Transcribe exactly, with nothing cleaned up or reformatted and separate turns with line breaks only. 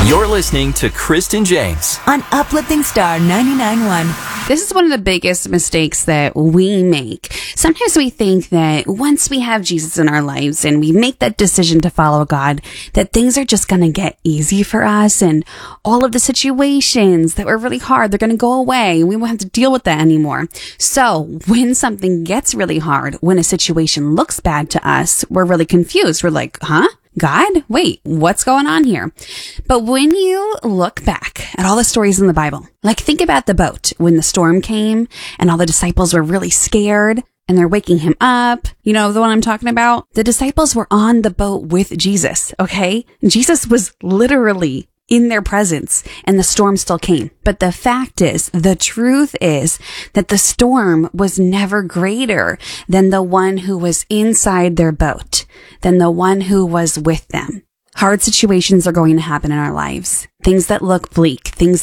You're listening to Kristen James
on Uplifting Star ninety-nine point one.
This is one of the biggest mistakes that we make. Sometimes we think that once we have Jesus in our lives and we make that decision to follow God, that things are just going to get easy for us and all of the situations that were really hard, they're going to go away and we won't have to deal with that anymore. So when something gets really hard, when a situation looks bad to us, we're really confused. We're like, huh? God? Wait, what's going on here? But when you look back at all the stories in the Bible, like think about the boat when the storm came and all the disciples were really scared and they're waking him up. You know the one I'm talking about? The disciples were on the boat with Jesus, okay? Jesus was literally in their presence and the storm still came. But the fact is, the truth is that the storm was never greater than the one who was inside their boat, than the one who was with them. Hard situations are going to happen in our lives. Things that look bleak, things